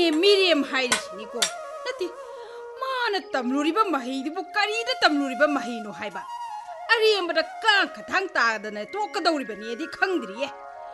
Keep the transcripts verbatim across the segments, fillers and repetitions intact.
Miriam Hairisniko. Nati, Mana Tamluriba Mahi, the Bukari, the Tamluriba Mahino Haiba. Ari and the Kank, Tangta, than a Tokadoribani, the Kangri.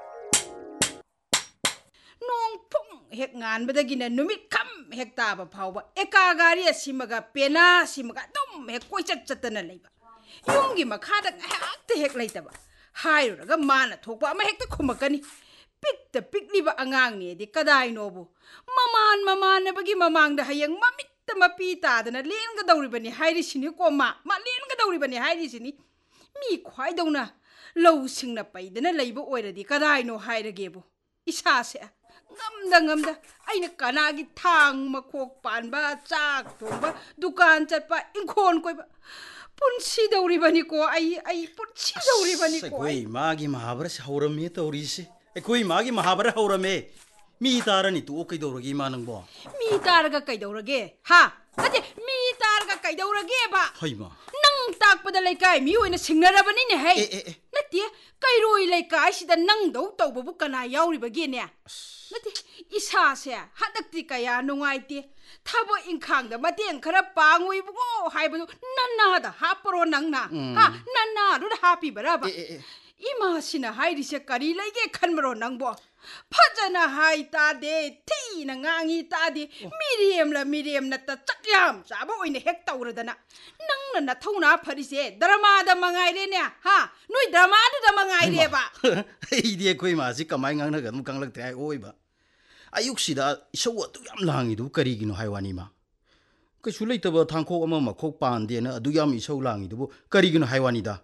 Nong Pung, Heknan, but again a numit come, Hectaba power, Ekagaria Simaga, Pena, Simaga, Dom, Hequachat Satana labor. Yungi Makata, the heck later. Hire a man at Topa, my hector Kumakani. Pick the pick liver Angani, the Kadai Nobu. Maman, Mamma never give among the young mammy, the Mapita, and a Linga Doribani, Hidishini, Coma, Malinga Doribani, Hidishini. Me quite dona. Low sing the pay, then a labor order, the Kadai no hide gable. Ishase. Gum the gum the Aina Kanagi tang, Makok Panba, Chak, Toba, Dukan Chapa, in corn quiver. Punsi Doribanico, I I put Chido Ribanico. Magi Mahabras, Horame, Torisi. A queen Magi Mahabra Horame. Me tarani to Okidoragi Manangbo. Me targa Kaidorage. Ha! Me targa Kaidorageba. Haima. Nang tak pa the lake, you in a singer of an in a hay. Natia, Kairoi like I see the nang do to Bukana Yauri Beginia. Nati, Ishasia, Hadatikaya, no idea. Tabo in Kanga, Matian Karapang, we go, Haibu, Nana, Haporo Nanga. Ha, Nana, do the happy baraba. Ima sina Heidi Shakari like a Canmero Nangbo. Pajana hai tade, tea nangangi tade, medium la medium nata chakyam, sabo in the hecta uradana. Nang na tona parise, drama the mangaidenia, ha, no drama the mangaideba. Hey, dear Quimasi, coming on a gun like that, oiba. Ayuxida, so what do yam lang do Karigino Haiwanima? Because you later about Tanko Mama coke pan dinner, do yam is so long, do Karigino Haiwanida.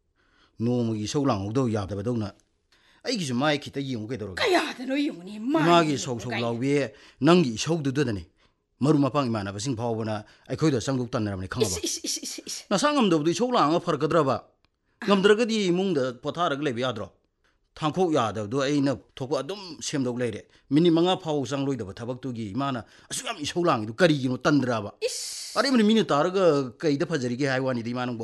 No, we so long, although you have the donut. I give my kit a young get or Maggie so so low we Nangi so do dudney. Marumapang man of a sing power, I could have sung thunder and come. Now sangam do the so long of her cadrava. Gum dragadi mung the potara glaviadro. Tanko yard do I know Toko Dum Sim do lady. Minimanga pow sang loid of a tabak to gi mana. A swam is so long to carry you know Tandrava. Or even a minute targa, Kay the Pazari, I wanted the man.